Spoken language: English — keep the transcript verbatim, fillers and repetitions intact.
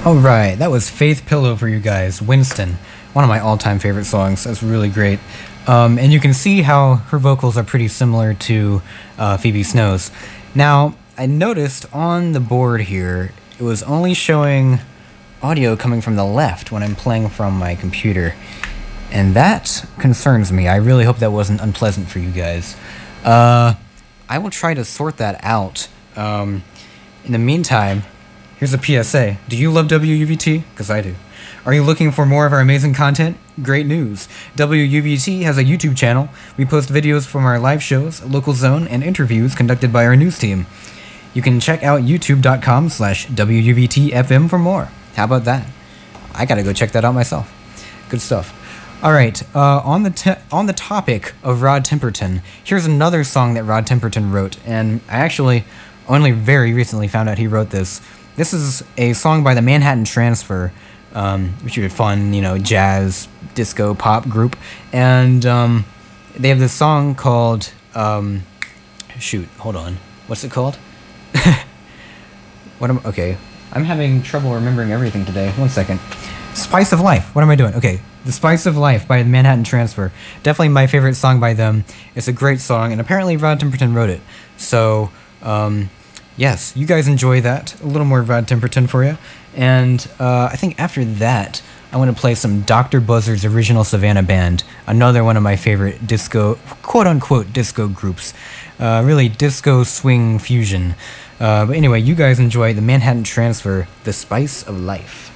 Alright, that was Faith Pillow for you guys, Winston. One of my all-time favorite songs. That's really great. Um, and you can see how her vocals are pretty similar to uh, Phoebe Snow's. Now, I noticed on the board here, it was only showing audio coming from the left when I'm playing from my computer. And that concerns me. I really hope that wasn't unpleasant for you guys. Uh, I will try to sort that out. Um, in the meantime, here's a P S A. Do you love W U V T? Because I do. Are you looking for more of our amazing content? Great news. W U V T has a YouTube channel. We post videos from our live shows, local zone, and interviews conducted by our news team. You can check out youtube.com slash WUVTFM for more. How about that? I gotta go check that out myself. Good stuff. Alright, uh, on the te- on the topic of Rod Temperton, here's another song that Rod Temperton wrote, and I actually only very recently found out he wrote this. This is a song by the Manhattan Transfer, um, which is a fun, you know, jazz, disco, pop group. And um, they have this song called, um, shoot, hold on. What's it called? what am, okay, I'm having trouble remembering everything today. One second. Spice of Life. What am I doing? Okay, The Spice of Life by the Manhattan Transfer. Definitely my favorite song by them. It's a great song, and apparently Rod Temperton wrote it. So, um... yes, you guys enjoy that. A little more Rod Temperton for you. And uh, I think after that, I want to play some Doctor Buzzard's Original Savannah Band, another one of my favorite disco, quote-unquote disco groups. Uh, really disco swing fusion. Uh, but anyway, you guys enjoy the Manhattan Transfer, The Spice of Life.